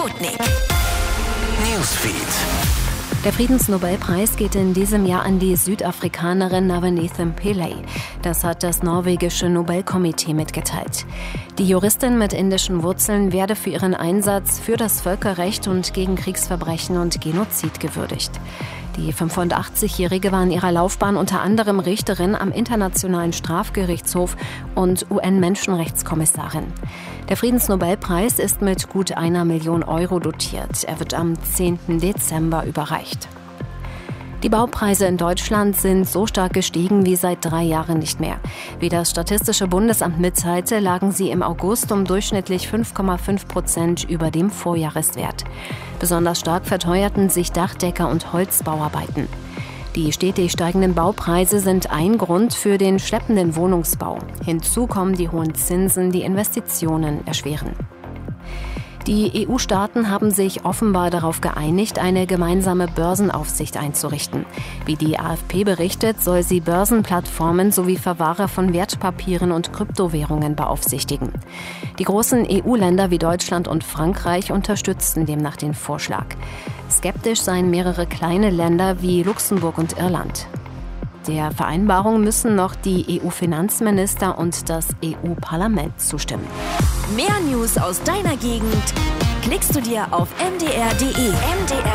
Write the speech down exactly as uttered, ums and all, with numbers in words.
Sputnik Newsfeed. Der Friedensnobelpreis geht in diesem Jahr an die Südafrikanerin Navenethem Pillay. Das hat das norwegische Nobelkomitee mitgeteilt. Die Juristin mit indischen Wurzeln werde für ihren Einsatz für das Völkerrecht und gegen Kriegsverbrechen und Genozid gewürdigt. Die fünfundachtzigjährige war in ihrer Laufbahn unter anderem Richterin am Internationalen Strafgerichtshof und U N-Menschenrechtskommissarin. Der Friedensnobelpreis ist mit gut einer Million Euro dotiert. Er wird am zehnten Dezember überreicht. Die Baupreise in Deutschland sind so stark gestiegen wie seit drei Jahren nicht mehr. Wie das Statistische Bundesamt mitteilte, lagen sie im August um durchschnittlich fünf Komma fünf Prozent über dem Vorjahreswert. Besonders stark verteuerten sich Dachdecker- und Holzbauarbeiten. Die stetig steigenden Baupreise sind ein Grund für den schleppenden Wohnungsbau. Hinzu kommen die hohen Zinsen, die Investitionen erschweren. Die E U-Staaten haben sich offenbar darauf geeinigt, eine gemeinsame Börsenaufsicht einzurichten. Wie die A F P berichtet, soll sie Börsenplattformen sowie Verwahrer von Wertpapieren und Kryptowährungen beaufsichtigen. Die großen E U-Länder wie Deutschland und Frankreich unterstützten demnach den Vorschlag. Skeptisch seien mehrere kleine Länder wie Luxemburg und Irland. Der Vereinbarung müssen noch die E U-Finanzminister und das E U-Parlament zustimmen. Mehr News aus deiner Gegend klickst du dir auf m d r punkt d e. M D R